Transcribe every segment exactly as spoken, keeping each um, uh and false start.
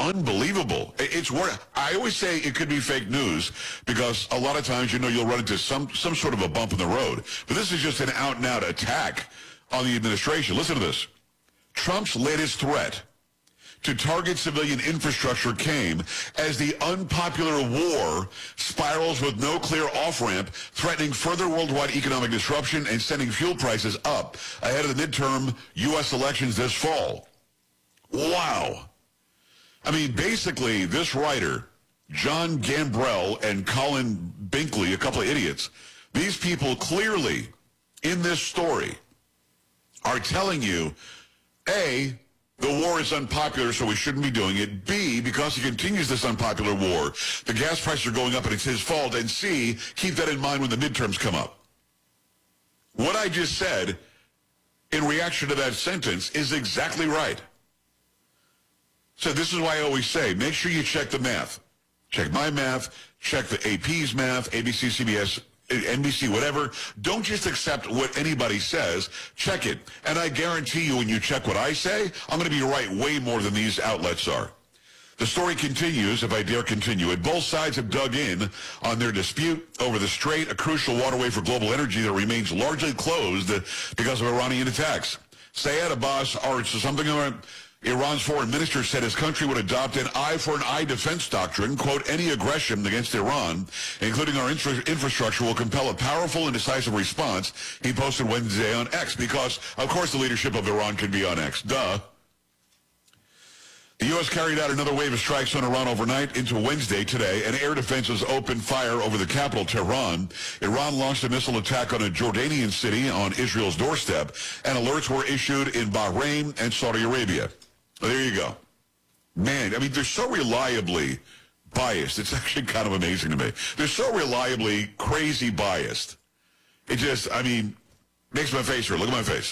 unbelievable. It's worth. I always say it could be fake news because a lot of times, you know, you'll run into some, some sort of a bump in the road. But this is just an out-and-out attack on the administration. Listen to this. Trump's latest threat to target civilian infrastructure came as the unpopular war spirals with no clear off-ramp, threatening further worldwide economic disruption and sending fuel prices up ahead of the midterm U S elections this fall. Wow. I mean, basically, this writer, John Gambrell and Colin Binkley, a couple of idiots, these people clearly, in this story, are telling you, A, the war is unpopular, so we shouldn't be doing it. B, because he continues this unpopular war, the gas prices are going up and it's his fault. And C, keep that in mind when the midterms come up. What I just said in reaction to that sentence is exactly right. So this is why I always say, make sure you check the math. Check my math, check the A P's math, A B C, C B S, N B C, whatever. Don't just accept what anybody says. Check it. And I guarantee you when you check what I say, I'm going to be right way more than these outlets are. The story continues, if I dare continue it. Both sides have dug in on their dispute over the Strait, a crucial waterway for global energy that remains largely closed because of Iranian attacks. Sayed Abbas, or something around... Iran's foreign minister said his country would adopt an eye for an eye defense doctrine. Quote, any aggression against Iran, including our infra- infrastructure, will compel a powerful and decisive response, he posted Wednesday on X, because, of course, the leadership of Iran can be on X. Duh. The U S carried out another wave of strikes on Iran overnight into Wednesday today, and air defenses opened fire over the capital, Tehran. Iran launched a missile attack on a Jordanian city on Israel's doorstep, and alerts were issued in Bahrain and Saudi Arabia. Well, there you go. Man, I mean, they're so reliably biased. It's actually kind of amazing to me. They're so reliably crazy biased. It just, I mean, makes my face hurt. Look at my face.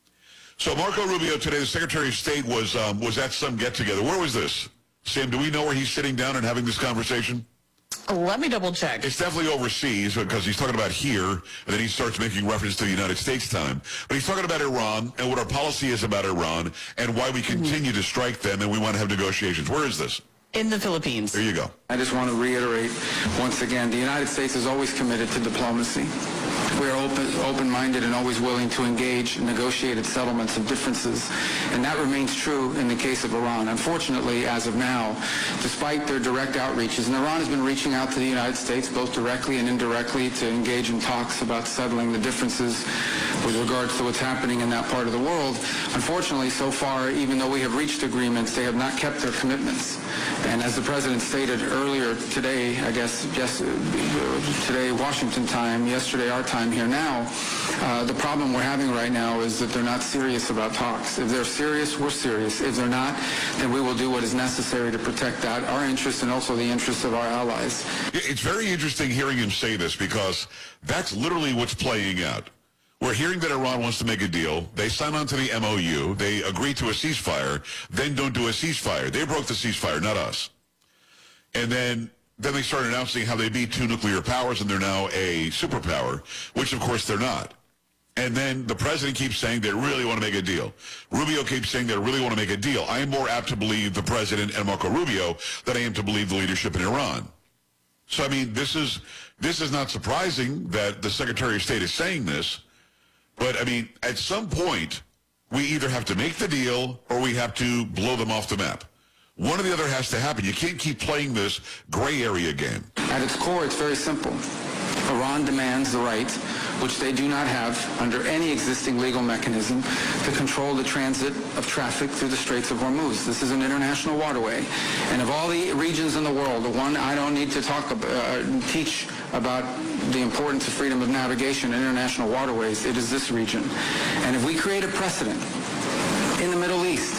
So Marco Rubio today, the Secretary of State, was um, was at some get-together. Where was this? Sam, do we know where he's sitting down and having this conversation? Let me double check. It's definitely overseas because he's talking about here, and then he starts making reference to the United States time. But he's talking about Iran and what our policy is about Iran and why we continue to strike them and we want to have negotiations. Where is this? In the Philippines. There you go. I just want to reiterate once again, the United States is always committed to diplomacy. We are open, open-minded and always willing to engage in negotiated settlements of differences, and that remains true in the case of Iran. Unfortunately, as of now, despite their direct outreaches, and Iran has been reaching out to the United States both directly and indirectly to engage in talks about settling the differences with regards to what's happening in that part of the world. Unfortunately, so far, even though we have reached agreements, they have not kept their commitments. And as the President stated earlier today, I guess yes, today Washington time, yesterday our time here now, uh, the problem we're having right now is that they're not serious about talks. If they're serious, we're serious. If they're not, then we will do what is necessary to protect that, our interests and also the interests of our allies. It's very interesting hearing him say this because that's literally what's playing out. We're hearing that Iran wants to make a deal. They sign on to the M O U. They agree to a ceasefire, then don't do a ceasefire. They broke the ceasefire, not us. And then then they start announcing how they beat two nuclear powers and they're now a superpower, which of course they're not. And then the president keeps saying they really want to make a deal. Rubio keeps saying they really want to make a deal. I am more apt to believe the president and Marco Rubio than I am to believe the leadership in Iran. So, I mean, this is this is not surprising that the Secretary of State is saying this. But, I mean, at some point, we either have to make the deal or we have to blow them off the map. One or the other has to happen. You can't keep playing this gray area game. At its core, it's very simple. Iran demands the right, which they do not have under any existing legal mechanism, to control the transit of traffic through the Straits of Hormuz. This is an international waterway. And of all the regions in the world, the one I don't need to talk about, uh, teach about the importance of freedom of navigation in international waterways, it is this region. And if we create a precedent in the Middle East,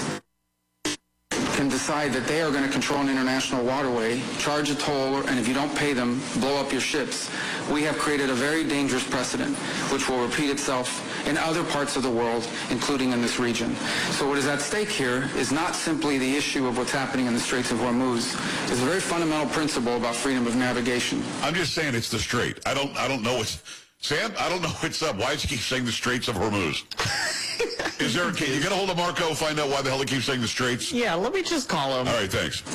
can decide that they are going to control an international waterway, charge a toll, and if you don't pay them, blow up your ships, we have created a very dangerous precedent, which will repeat itself in other parts of the world, including in this region. So what is at stake here is not simply the issue of what's happening in the Straits of Hormuz. It's a very fundamental principle about freedom of navigation. I'm just saying it's the Strait. I don't, I don't know what's... Sam, I don't know what's up. Why does he keep saying the Straits of Hormuz? Is there, can you get a hold of Marco, find out why the hell he keeps saying the Straits? Yeah, let me just call him. All right, thanks.